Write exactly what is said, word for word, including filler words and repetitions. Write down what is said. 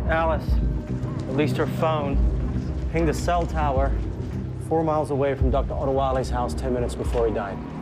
Alice, at least her phone, pinged a cell tower four miles away from Doctor Ottawale's house ten minutes before he died.